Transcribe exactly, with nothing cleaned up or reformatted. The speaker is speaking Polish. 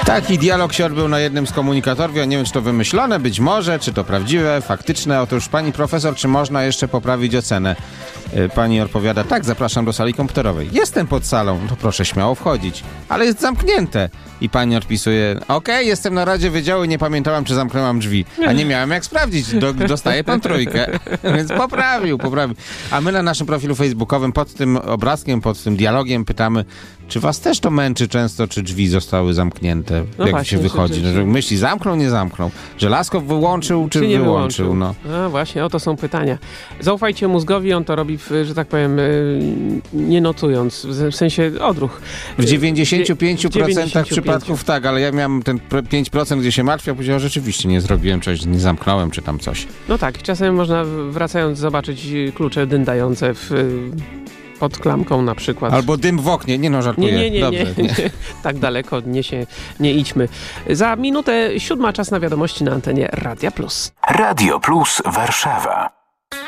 Taki dialog się odbył na jednym z komunikatorów. Ja nie wiem, czy to wymyślone, być może, czy to prawdziwe, faktyczne. Otóż pani profesor, czy można jeszcze poprawić ocenę? Pani odpowiada, tak, zapraszam do sali komputerowej. Jestem pod salą, to proszę śmiało wchodzić, ale jest zamknięte. I pani odpisuje, okej, okay, jestem na Radzie Wydziału i nie pamiętałam, czy zamknęłam drzwi. A nie miałem jak sprawdzić, Do, dostaje pan trójkę. Więc poprawił, poprawił. A my na naszym profilu facebookowym pod tym obrazkiem, pod tym dialogiem pytamy, czy was też to męczy często, czy drzwi zostały zamknięte, no jak właśnie, się wychodzi. Czy, czy, czy... Myśli, zamknął, nie zamknął. Żelazko wyłączył, czy, czy nie wyłączył. wyłączył. No. no właśnie, oto są pytania. Zaufajcie mózgowi, on to robi, w, że tak powiem, nie notując, w sensie odruch. W dziewięćdziesięciu pięciu procentach przypadków tak, ale ja miałem ten pięć procent, gdzie się martwię, a powiedział, rzeczywiście nie zrobiłem czegoś, nie zamknąłem, czy tam coś. No tak, czasem można wracając zobaczyć klucze dyndające w... pod klamką na przykład. Albo dym w oknie. Nie no, żartuję. Nie, nie, nie, Dobrze, nie. nie. Tak daleko nie, się, nie idźmy. Za minutę siódma, czas na wiadomości na antenie Radia Plus. Radio Plus Warszawa.